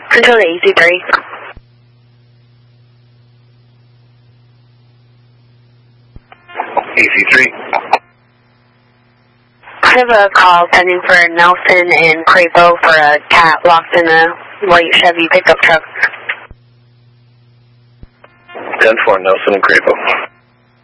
Control to EC3. EC3. I have a call pending for Nelson and Crapo for a cat locked in a white Chevy pickup truck. 10-4, Nelson and Crapo.